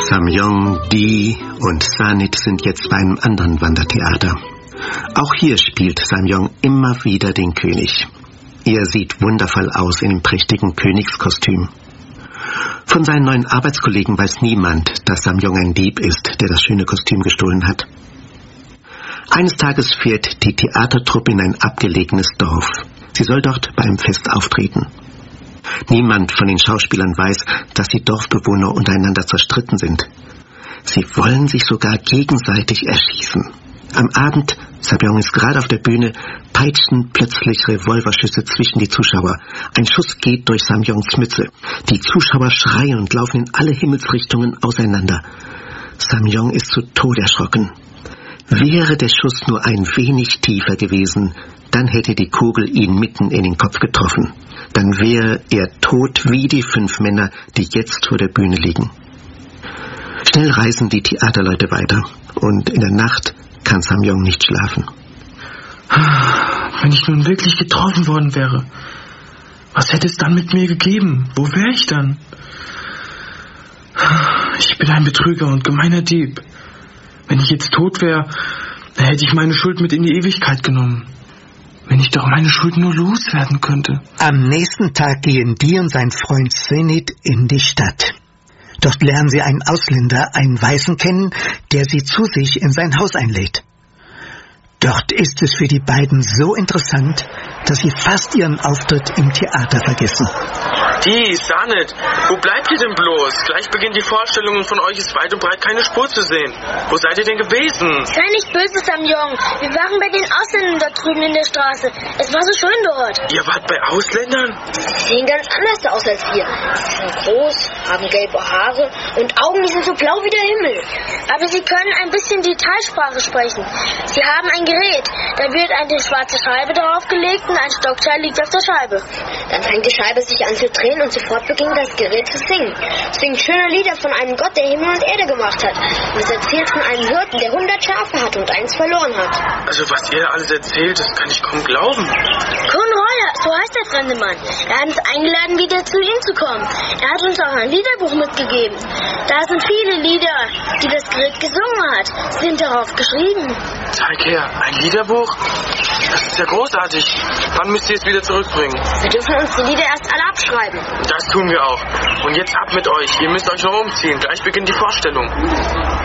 Samyong, Di und Sanit sind jetzt bei einem anderen Wandertheater. Auch hier spielt Samyong immer wieder den König. Er sieht wundervoll aus in dem prächtigen Königskostüm. Von seinen neuen Arbeitskollegen weiß niemand, dass Samyong ein Dieb ist, der das schöne Kostüm gestohlen hat. Eines Tages fährt die Theatertruppe in ein abgelegenes Dorf. Sie soll dort beim Fest auftreten. Niemand von den Schauspielern weiß, dass die Dorfbewohner untereinander zerstritten sind. Sie wollen sich sogar gegenseitig erschießen. Am Abend, Samyong ist gerade auf der Bühne, peitschen plötzlich Revolverschüsse zwischen die Zuschauer. Ein Schuss geht durch Samyongs Mütze. Die Zuschauer schreien und laufen in alle Himmelsrichtungen auseinander. Samyong ist zu Tode erschrocken. Wäre der Schuss nur ein wenig tiefer gewesen, dann hätte die Kugel ihn mitten in den Kopf getroffen. Dann wäre er tot wie die 5 Männer, die jetzt vor der Bühne liegen. Schnell reisen die Theaterleute weiter und in der Nacht kann Samyong nicht schlafen. Wenn ich nun wirklich getroffen worden wäre, was hätte es dann mit mir gegeben? Wo wäre ich dann? Ich bin ein Betrüger und gemeiner Dieb. Wenn ich jetzt tot wäre, dann hätte ich meine Schuld mit in die Ewigkeit genommen. Wenn ich doch meine Schuld nur loswerden könnte. Am nächsten Tag gehen Di und sein Freund Sanit in die Stadt. Dort lernen sie einen Ausländer, einen Weißen, kennen, der sie zu sich in sein Haus einlädt. Dort ist es für die beiden so interessant, dass sie fast ihren Auftritt im Theater vergessen. Di, Sanit, wo bleibt ihr denn bloß? Gleich beginnt die Vorstellung und von euch ist weit und breit keine Spur zu sehen. Wo seid ihr denn gewesen? Sei nicht böse, Samyong. Wir waren bei den Ausländern da drüben in der Straße. Es war so schön dort. Ihr wart bei Ausländern? Sie sehen ganz anders aus als wir. Sie sind groß, haben gelbe Haare und Augen, die sind so blau wie der Himmel. Aber sie können ein bisschen die Teilsprache sprechen. Sie haben ein Gerät. Da wird eine schwarze Scheibe darauf gelegt und ein Stockteil liegt auf der Scheibe. Dann fängt die Scheibe sich an zu drehen und sofort beginnt das Gerät zu singen. Es singt schöne Lieder von einem Gott, der Himmel und Erde gemacht hat. Und es erzählt von einem Hirten, der 100 Schafe hat und eins verloren hat. Also was ihr alles erzählt, das kann ich kaum glauben. Kun Heuer, so heißt der fremde Mann. Er hat uns eingeladen, wieder zu ihm zu kommen. Er hat uns auch ein Liederbuch mitgegeben. Da sind viele Lieder, die das Gerät gesungen hat, sind darauf geschrieben. Zeig her, ein Liederbuch? Das ist ja großartig. Wann müsst ihr es wieder zurückbringen? Wir dürfen uns die Lieder erst alle abschreiben. Das tun wir auch. Und jetzt ab mit euch. Ihr müsst euch noch umziehen. Gleich beginnt die Vorstellung.